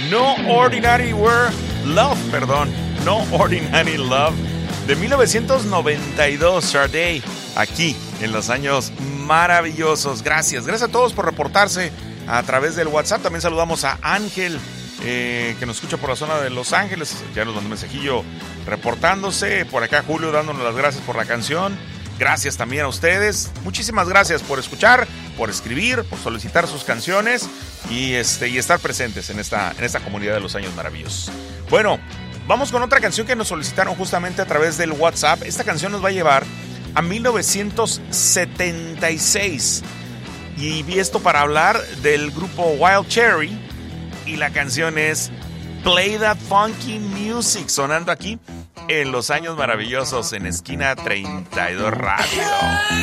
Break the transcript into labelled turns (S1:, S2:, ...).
S1: No Ordinary Love de 1992, Sade, aquí en los años maravillosos. Gracias a todos por reportarse a través del WhatsApp. También saludamos a Ángel, que nos escucha por la zona de Los Ángeles. Ya nos mandó un mensajillo reportándose. Por acá Julio dándonos las gracias por la canción. Gracias también a ustedes. Muchísimas gracias por escuchar, por escribir, por solicitar sus canciones y estar presentes en esta comunidad de los años maravillosos. Bueno, vamos con otra canción que nos solicitaron justamente a través del WhatsApp. Esta canción nos va a llevar a 1976. Y vi esto para hablar del grupo Wild Cherry. Y la canción es Play That Funky Music, sonando aquí en Los Años Maravillosos en Esquina 32 Radio.